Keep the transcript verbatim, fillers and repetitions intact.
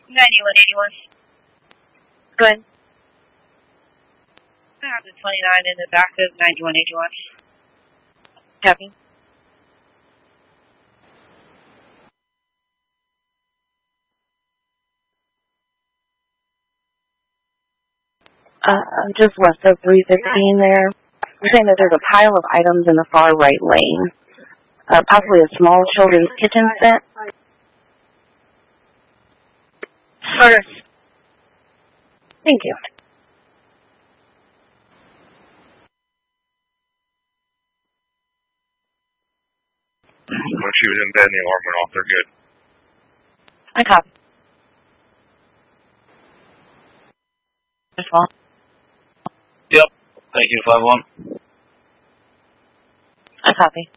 ninety-one eighty-one. Go ahead. I have the twenty-nine in the back of ninety-one eighty-one. Copy. Uh, just west of three fifteen there. We're saying that there's a pile of items in the far right lane. Uh, possibly a small children's kitchen set. First. Thank you. When she was in bed and the alarm went off, they're good. I copy. Just one. Yep. Thank you, five one. I copy.